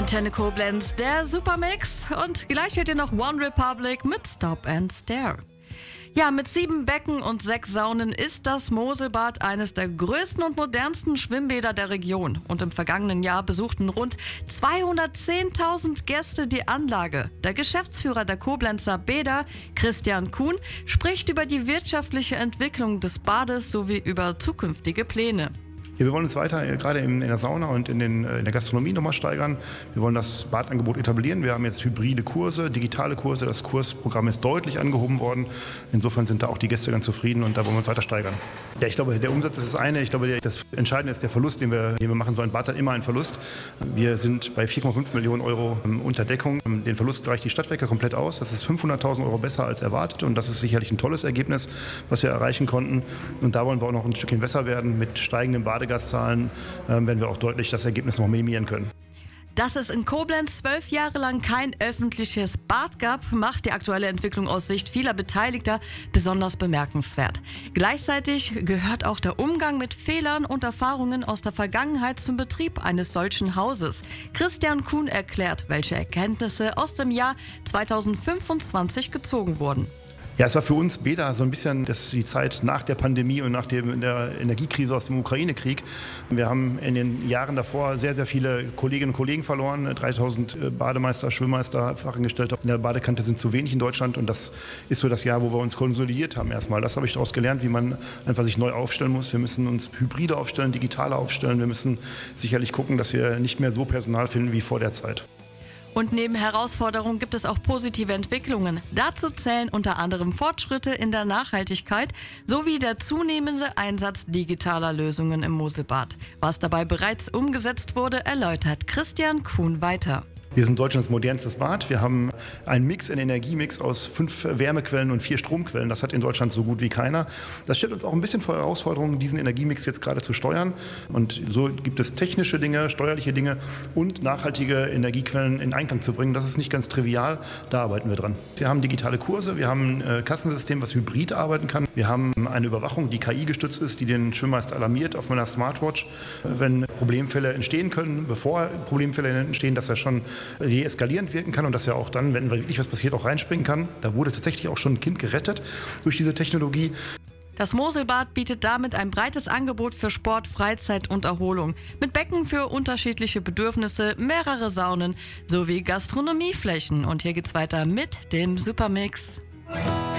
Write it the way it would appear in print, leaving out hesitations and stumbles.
Antenne Koblenz, der Supermix, und gleich hört ihr noch One Republic mit Stop and Stare. Ja, mit 7 Becken und 6 Saunen ist das Moselbad eines der größten und modernsten Schwimmbäder der Region. Und im vergangenen Jahr besuchten rund 210.000 Gäste die Anlage. Der Geschäftsführer der Koblenzer Bäder, Christian Kuhn, spricht über die wirtschaftliche Entwicklung des Bades sowie über zukünftige Pläne. Ja, wir wollen uns weiter gerade in der Sauna und in der Gastronomie nochmal steigern. Wir wollen das Badangebot etablieren. Wir haben jetzt hybride Kurse, digitale Kurse. Das Kursprogramm ist deutlich angehoben worden. Insofern sind da auch die Gäste ganz zufrieden und da wollen wir uns weiter steigern. Ja, ich glaube, der Umsatz ist das eine. Ich glaube, das Entscheidende ist der Verlust, den wir machen. So ein Bad hat immer einen Verlust. Wir sind bei 4,5 Millionen Euro unter Deckung. Den Verlust gleicht die Stadtwerke komplett aus. Das ist 500.000 Euro besser als erwartet und das ist sicherlich ein tolles Ergebnis, was wir erreichen konnten. Und da wollen wir auch noch ein Stückchen besser werden. Mit steigenden Badegaszahlen werden wir auch deutlich das Ergebnis noch minimieren können. Dass es in Koblenz 12 Jahre lang kein öffentliches Bad gab, macht die aktuelle Entwicklung aus Sicht vieler Beteiligter besonders bemerkenswert. Gleichzeitig gehört auch der Umgang mit Fehlern und Erfahrungen aus der Vergangenheit zum Betrieb eines solchen Hauses. Christian Kuhn erklärt, welche Erkenntnisse aus dem Jahr 2025 gezogen wurden. Ja, es war für uns Bäder so ein bisschen die Zeit nach der Pandemie und nach der Energiekrise aus dem Ukraine-Krieg. Wir haben in den Jahren davor sehr, sehr viele Kolleginnen und Kollegen verloren. 3000 Bademeister, Schwimmmeister, Fachangestellte in der Badekante sind zu wenig in Deutschland. Und das ist so das Jahr, wo wir uns konsolidiert haben erstmal. Das habe ich daraus gelernt, wie man einfach sich neu aufstellen muss. Wir müssen uns hybride aufstellen, digitale aufstellen. Wir müssen sicherlich gucken, dass wir nicht mehr so Personal finden wie vor der Zeit. Und neben Herausforderungen gibt es auch positive Entwicklungen. Dazu zählen unter anderem Fortschritte in der Nachhaltigkeit sowie der zunehmende Einsatz digitaler Lösungen im Moselbad. Was dabei bereits umgesetzt wurde, erläutert Christian Kuhn weiter. Wir sind Deutschlands modernstes Bad. Wir haben einen Energiemix aus 5 Wärmequellen und 4 Stromquellen. Das hat in Deutschland so gut wie keiner. Das stellt uns auch ein bisschen vor Herausforderungen, diesen Energiemix jetzt gerade zu steuern. Und so gibt es technische Dinge, steuerliche Dinge und nachhaltige Energiequellen in Einklang zu bringen. Das ist nicht ganz trivial. Da arbeiten wir dran. Wir haben digitale Kurse. Wir haben ein Kassensystem, was hybrid arbeiten kann. Wir haben eine Überwachung, die KI gestützt ist, die den Schwimmmeister alarmiert auf meiner Smartwatch, wenn Problemfälle entstehen können, bevor Problemfälle entstehen, dass er schon deeskalierend wirken kann und dass er auch dann, wenn wirklich was passiert, auch reinspringen kann. Da wurde tatsächlich auch schon ein Kind gerettet durch diese Technologie. Das Moselbad bietet damit ein breites Angebot für Sport, Freizeit und Erholung. Mit Becken für unterschiedliche Bedürfnisse, mehrere Saunen sowie Gastronomieflächen. Und hier geht's weiter mit dem Supermix.